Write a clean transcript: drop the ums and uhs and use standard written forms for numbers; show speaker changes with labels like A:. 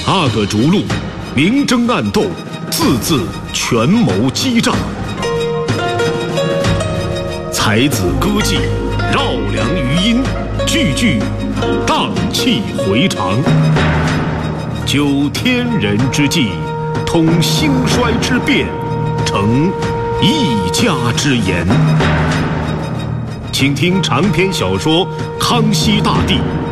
A: 阿哥逐鹿，明争暗斗，字字权谋激诈。才子歌伎，绕梁余音，句句荡气回肠。究天人之际，通兴衰之变，成一家之言。请听长篇小说《康熙大帝》